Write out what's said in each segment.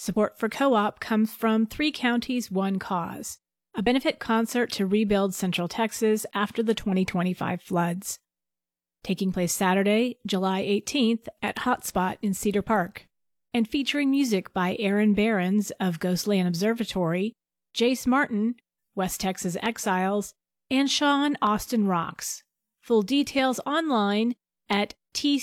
Support for Co-op comes from Three Counties, One Cause, a benefit concert to rebuild Central Texas after the 2025 floods. Taking place Saturday, July 18th at Hotspot in Cedar Park, and featuring music by Aaron Behrens of Ghostland Observatory, Jace Martin, West Texas Exiles, and Sean Austin Rocks. Full details online at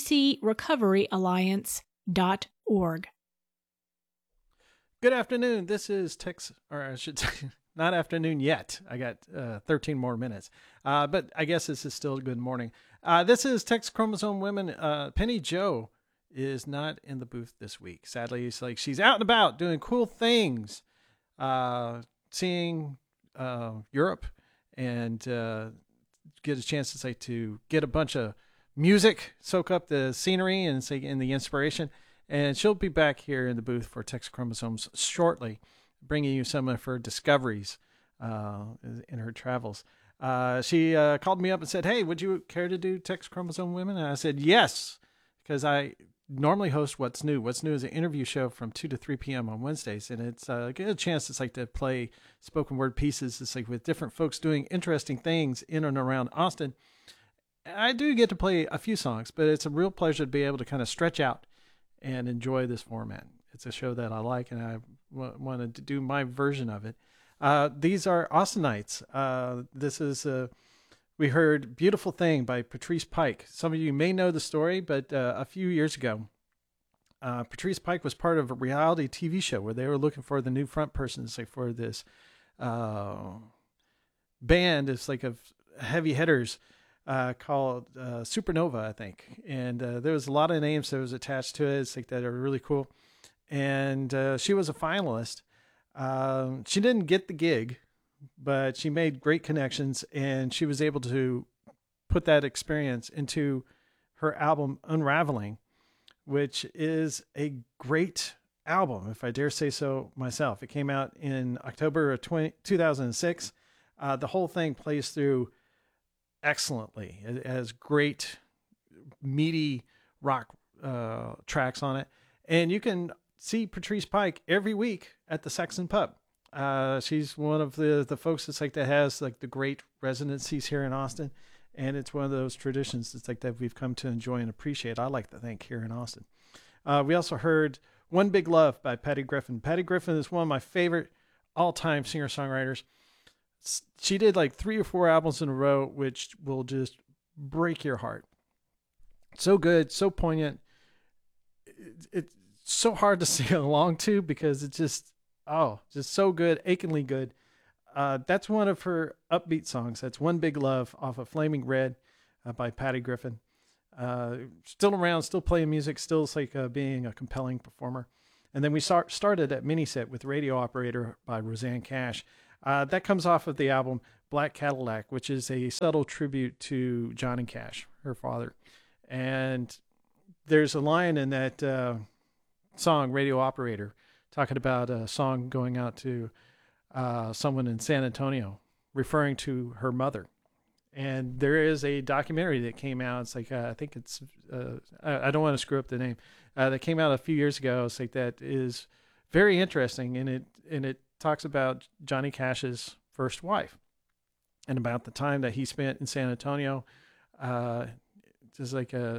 tcrecoveryalliance.org. Good afternoon. This is or I should say, not afternoon yet. I got 13 more minutes, but I guess this is still good morning. This is Tex Chromosome Women. Penny Joe is not in the booth this week. Sadly, she's out and about doing cool things, seeing Europe, and get a chance to get a bunch of music, soak up the scenery and the inspiration. And she'll be back here in the booth for Tex Chromosomes shortly, bringing you some of her discoveries in her travels. She called me up and said, "Hey, would you care to do Tex Chromosome Women?" And I said, yes, because I normally host What's New. What's New is an interview show from 2 to 3 p.m. on Wednesdays. And it's a chance to play spoken word pieces. It's with different folks doing interesting things in and around Austin. I do get to play a few songs, but it's a real pleasure to be able to kind of stretch out and enjoy this format. It's a show that I like, and I wanted to do my version of it. These are Austinites. This is, we heard Beautiful Thing by Patrice Pike. Some of you may know the story, but a few years ago, Patrice Pike was part of a reality TV show where they were looking for the new front person for this band. It's of heavy hitters called Supernova, I think. And there was a lot of names that was attached to it. It's that are really cool. And she was a finalist. She didn't get the gig, but she made great connections, and she was able to put that experience into her album Unraveling, which is a great album, if I dare say so myself. It came out in October of 2006. The whole thing plays through excellently. It has great, meaty rock tracks on it. And you can see Patrice Pike every week at the Saxon Pub. She's one of the folks that's that has the great residencies here in Austin. And it's one of those traditions that's that we've come to enjoy and appreciate, I like to think, here in Austin. We also heard One Big Love by Patty Griffin. Patty Griffin is one of my favorite all-time singer-songwriters. She did 3 or 4 albums in a row, which will just break your heart. So good, so poignant. It's so hard to sing along to because it's just so good, achingly good. That's one of her upbeat songs. That's One Big Love off of Flaming Red by Patty Griffin. Still around, still playing music, still being a compelling performer. And then we started at Miniset with Radio Operator by Roseanne Cash. That comes off of the album Black Cadillac, which is a subtle tribute to Johnny Cash, her father. And there's a line in that song, Radio Operator, talking about a song going out to someone in San Antonio, referring to her mother. And there is a documentary that came out. It's I think it's, I don't want to screw up the name, that came out a few years ago. It's that is very interesting. And it talks about Johnny Cash's first wife and about the time that he spent in San Antonio. Just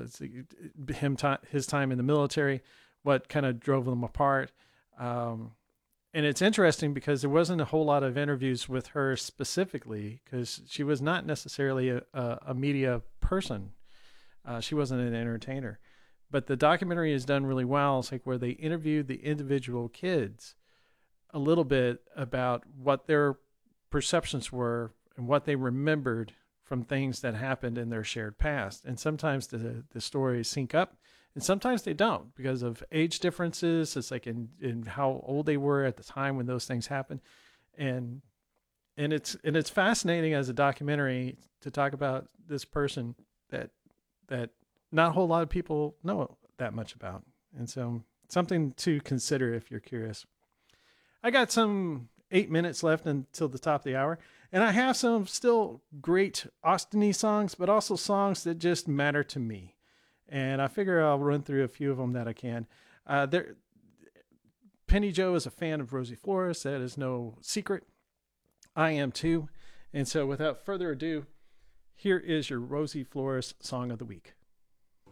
his time in the military, what kind of drove them apart. And it's interesting because there wasn't a whole lot of interviews with her specifically because she was not necessarily a media person. She wasn't an entertainer, but the documentary is done really well. It's where they interviewed the individual kids a little bit about what their perceptions were and what they remembered from things that happened in their shared past. And sometimes the stories sync up and sometimes they don't because of age differences. It's in how old they were at the time when those things happened. And it's fascinating as a documentary to talk about this person that not a whole lot of people know that much about. And so something to consider if you're curious. I got some 8 minutes left until the top of the hour, and I have some still great Austin-y songs, but also songs that just matter to me. And I figure I'll run through a few of them that I can. Penny Joe is a fan of Rosie Flores. That is no secret. I am too. And so without further ado, here is your Rosie Flores Song of the Week.